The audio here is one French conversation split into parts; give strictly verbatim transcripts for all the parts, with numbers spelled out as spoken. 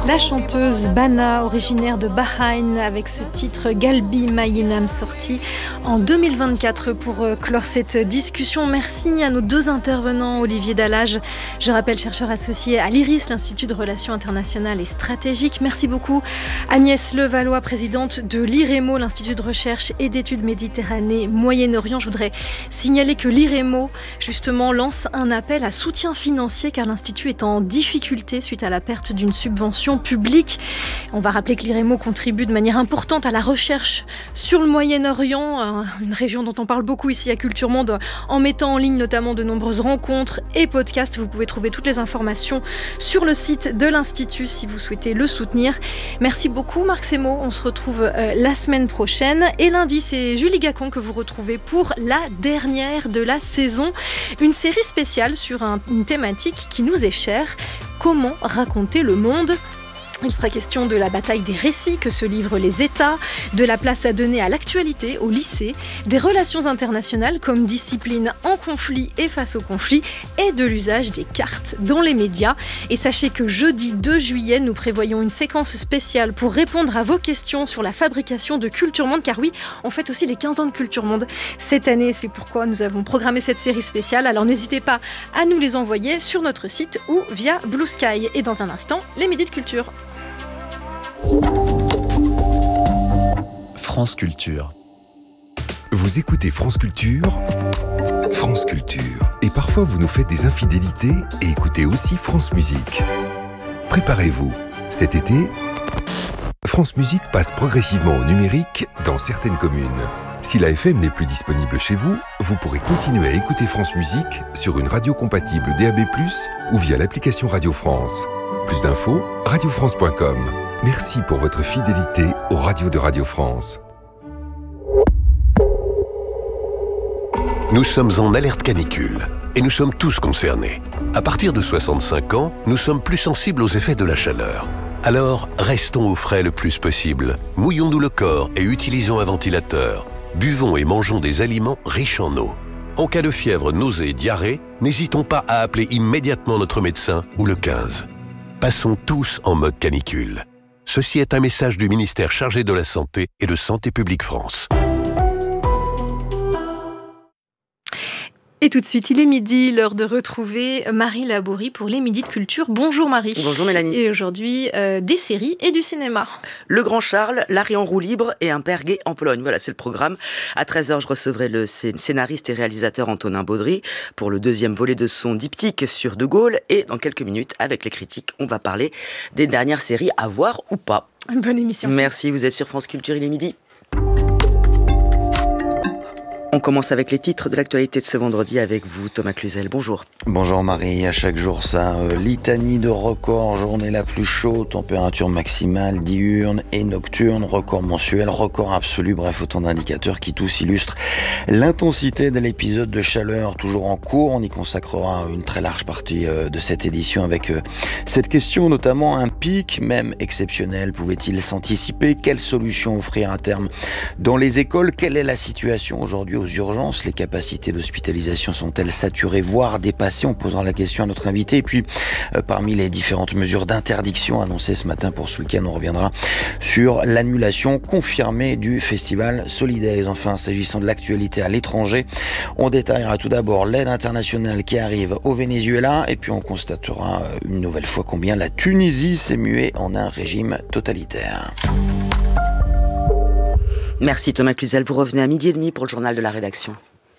La chanteuse Bana, originaire de Bahreïn, avec ce titre Galbi Mayinam, sorti en deux mille vingt-quatre pour clore cette discussion. Merci à nos deux intervenants, Olivier Dallage, je rappelle chercheur associé à l'I R I S, l'Institut de Relations Internationales et Stratégiques. Merci beaucoup Agnès Levallois, présidente de l'I R E M O, l'Institut de Recherche et d'Études Méditerranée Moyen-Orient. Je voudrais signaler que l'I R E M O, justement, lance un appel à soutien financier car l'Institut est en difficulté suite à la perte d'une subvention public. On va rappeler que l'I R E M O contribue de manière importante à la recherche sur le Moyen-Orient, une région dont on parle beaucoup ici à Culture Monde, en mettant en ligne notamment de nombreuses rencontres et podcasts. Vous pouvez trouver toutes les informations sur le site de l'Institut si vous souhaitez le soutenir. Merci beaucoup Marc Semo, on se retrouve euh, la semaine prochaine. Et lundi, c'est Julie Gacon que vous retrouvez pour la dernière de la saison. Une série spéciale sur un, une thématique qui nous est chère. Comment raconter le monde ? Il sera question de la bataille des récits que se livrent les États, de la place à donner à l'actualité au lycée, des relations internationales comme discipline en conflit et face au conflit, et de l'usage des cartes dans les médias. Et sachez que jeudi deux juillet, nous prévoyons une séquence spéciale pour répondre à vos questions sur la fabrication de Culture Monde, car oui, on fête aussi les quinze ans de Culture Monde cette année. C'est pourquoi nous avons programmé cette série spéciale. Alors n'hésitez pas à nous les envoyer sur notre site ou via Blue Sky. Et dans un instant, les Midis de Culture. France Culture. Vous écoutez France Culture, France Culture. Et parfois vous nous faites des infidélités et écoutez aussi France Musique. Préparez-vous, cet été, France Musique passe progressivement au numérique dans certaines communes. Si la F M n'est plus disponible chez vous, vous pourrez continuer à écouter France Musique sur une radio compatible D A B plus, ou via l'application Radio France. Plus d'infos, radio france point com. Merci pour votre fidélité aux radios de Radio France. Nous sommes en alerte canicule et nous sommes tous concernés. À partir de soixante-cinq ans, nous sommes plus sensibles aux effets de la chaleur. Alors, restons au frais le plus possible. Mouillons-nous le corps et utilisons un ventilateur. Buvons et mangeons des aliments riches en eau. En cas de fièvre, nausée, diarrhée, n'hésitons pas à appeler immédiatement notre médecin ou le quinze. Passons tous en mode canicule. Ceci est un message du ministère chargé de la Santé et de Santé publique France. Et tout de suite, il est midi, l'heure de retrouver Marie Laborie pour les Midis de Culture. Bonjour Marie. Bonjour Mélanie. Et aujourd'hui, euh, des séries et du cinéma. Le Grand Charles, Larry en roue libre et un père gay en Pologne. Voilà, c'est le programme. À treize heures, je recevrai le scénariste et réalisateur Antonin Baudry pour le deuxième volet de son diptyque sur De Gaulle. Et dans quelques minutes, avec les critiques, on va parler des dernières séries à voir ou pas. Bonne émission. Merci, vous êtes sur France Culture, il est midi. On commence avec les titres de l'actualité de ce vendredi avec vous, Thomas Cluzel. Bonjour. Bonjour Marie, à chaque jour ça, euh, litanie de records, journée la plus chaude, température maximale, diurne et nocturne, record mensuel, record absolu, bref autant d'indicateurs qui tous illustrent l'intensité de l'épisode de chaleur toujours en cours. On y consacrera une très large partie euh, de cette édition avec euh, cette question, notamment un pic, même exceptionnel, pouvait-il s'anticiper? Quelles solutions offrir à terme dans les écoles? Quelle est la situation aujourd'hui aux urgences? Les capacités d'hospitalisation sont-elles saturées, voire dépassées? On posera la question à notre invité. Et puis, euh, parmi les différentes mesures d'interdiction annoncées ce matin pour ce week-end, on reviendra sur l'annulation confirmée du festival Solidays. Enfin, s'agissant de l'actualité à l'étranger, on détaillera tout d'abord l'aide internationale qui arrive au Venezuela et puis on constatera une nouvelle fois combien la Tunisie s'est muée en un régime totalitaire. Merci Thomas Cluzel, vous revenez à midi et demi pour le journal de la rédaction.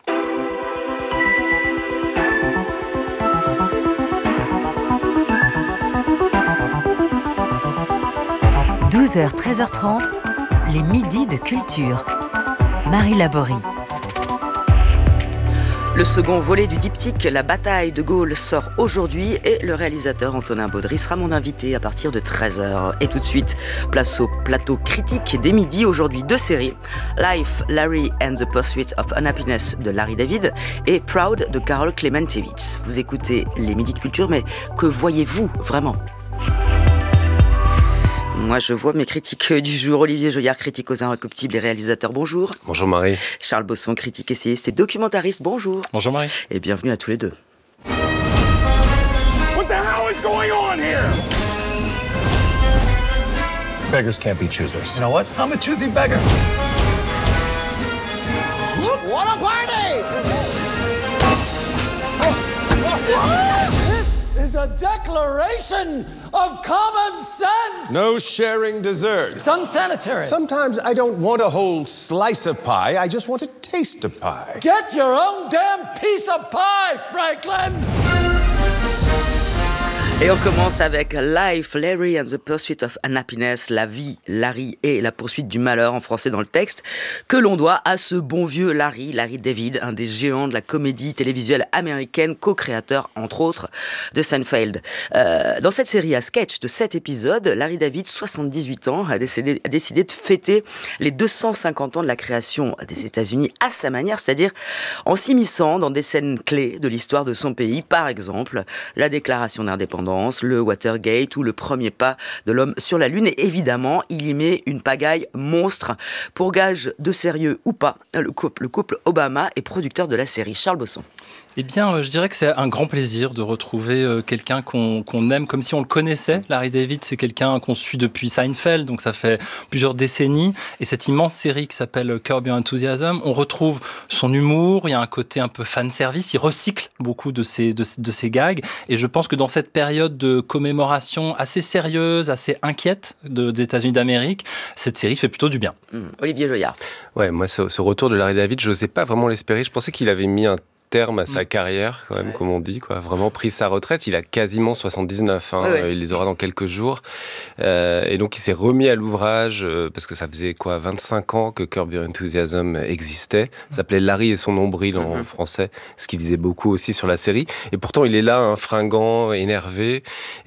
douze heures treize heures trente, les Midis de Culture. Marie Laborie. Le second volet du diptyque, La bataille de Gaulle, sort aujourd'hui et le réalisateur Antonin Baudry sera mon invité à partir de treize heures. Et tout de suite, place au plateau critique des midis. Aujourd'hui, deux séries. Life, Larry and the Pursuit of Unhappiness de Larry David et Proud de Karol Klementewicz. Vous écoutez les Midis de Culture, mais que voyez-vous vraiment ? Moi, je vois mes critiques du jour. Olivier Joyard, critique aux Inrecuptibles et réalisateur, bonjour. Bonjour Marie. Charles Bosson, critique essayiste et documentariste, bonjour. Bonjour Marie. Et bienvenue à tous les deux. What the hell is going on here? Beggars can't be choosers. You know what? I'm a choosy beggar. What a party! This is a declaration of common sense. No sharing dessert. It's unsanitary. Sometimes I don't want a whole slice of pie. I just want a taste of pie. Get your own damn piece of pie, Franklin. Et on commence avec Life, Larry and the Pursuit of Unhappiness, la vie, Larry et la poursuite du malheur en français dans le texte, que l'on doit à ce bon vieux Larry, Larry David, un des géants de la comédie télévisuelle américaine, co-créateur entre autres de Seinfeld. Euh, dans cette série à sketch de sept épisodes, Larry David, soixante-dix-huit ans, a décidé, a décidé de fêter les deux cent cinquante ans de la création des États-Unis à sa manière, c'est-à-dire en s'immisçant dans des scènes clés de l'histoire de son pays, par exemple la déclaration d'indépendance, le Watergate ou le premier pas de l'homme sur la Lune. Et évidemment, il y met une pagaille monstre. Pour gage de sérieux ou pas, le couple, le couple Obama est producteur de la série. Charles Bosson. Eh bien, je dirais que c'est un grand plaisir de retrouver quelqu'un qu'on, qu'on aime comme si on le connaissait. Larry David, c'est quelqu'un qu'on suit depuis Seinfeld, donc ça fait plusieurs décennies. Et cette immense série qui s'appelle Curb Your Enthusiasm, on retrouve son humour, il y a un côté un peu fan service, il recycle beaucoup de ses, de, de ses gags. Et je pense que dans cette période de commémoration assez sérieuse, assez inquiète de, des États-Unis d'Amérique, cette série fait plutôt du bien. Mmh. Olivier Joyard. Ouais, moi, ce, ce retour de Larry David, je n'osais pas vraiment l'espérer. Je pensais qu'il avait mis un terme à sa mmh. carrière, quand même, ouais. comme on dit, quoi. Vraiment pris sa retraite. Il a quasiment soixante-dix-neuf, hein. ouais, ouais. Il les aura dans quelques jours. Euh, et donc, il s'est remis à l'ouvrage, euh, parce que ça faisait quoi, vingt-cinq ans que Curb Your Enthusiasm existait. Ça s'appelait Larry et son nombril en mmh. français, ce qu'il disait beaucoup aussi sur la série. Et pourtant, il est là, un fringant, énervé.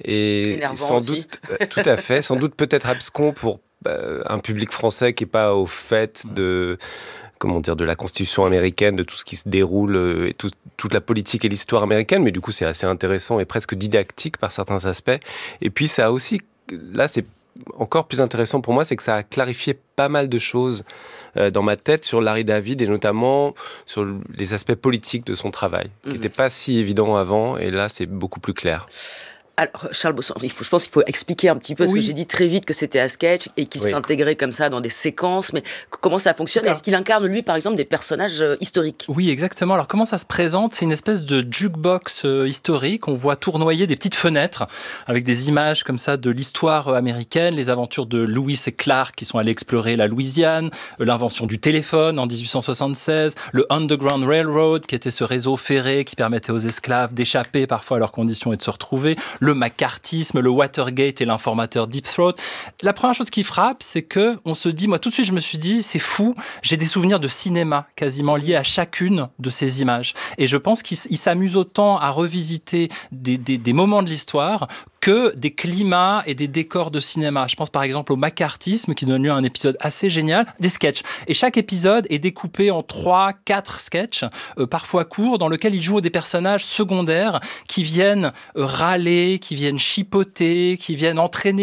Et Énervant sans aussi. doute, euh, tout à fait, sans doute peut-être abscon pour euh, un public français qui n'est pas au fait de... comment dire, de la Constitution américaine, de tout ce qui se déroule, et tout, toute la politique et l'histoire américaine, mais du coup c'est assez intéressant et presque didactique par certains aspects. Et puis ça a aussi, là c'est encore plus intéressant pour moi, c'est que ça a clarifié pas mal de choses euh, dans ma tête sur Larry David et notamment sur les aspects politiques de son travail, mmh. qui n'étaient pas si évidents avant, et là c'est beaucoup plus clair. Alors, Charles Bosson, il faut, je pense qu'il faut expliquer un petit peu, parce oui. que j'ai dit très vite que c'était un sketch et qu'il oui. s'intégrait comme ça dans des séquences, mais comment ça fonctionne ? Est-ce qu'il incarne, lui, par exemple, des personnages euh, historiques ? Oui, exactement. Alors, comment ça se présente ? C'est une espèce de jukebox euh, historique. On voit tournoyer des petites fenêtres avec des images comme ça de l'histoire euh, américaine, les aventures de Lewis et Clark qui sont allés explorer la Louisiane, euh, l'invention du téléphone en dix-huit cent soixante-seize, le Underground Railroad qui était ce réseau ferré qui permettait aux esclaves d'échapper parfois à leurs conditions et de se retrouver, le macartisme, le Watergate et l'informateur Deep Throat. La première chose qui frappe, c'est que on se dit, moi tout de suite je me suis dit, c'est fou, j'ai des souvenirs de cinéma quasiment liés à chacune de ces images. Et je pense qu'il s'amuse autant à revisiter des, des, des moments de l'histoire que des climats et des décors de cinéma. Je pense par exemple au macartisme qui donne lieu à un épisode assez génial, des sketchs. Et chaque épisode est découpé en trois, quatre sketchs, euh, parfois courts, dans lesquels il joue des personnages secondaires qui viennent euh, râler, qui viennent chipoter, qui viennent entraîner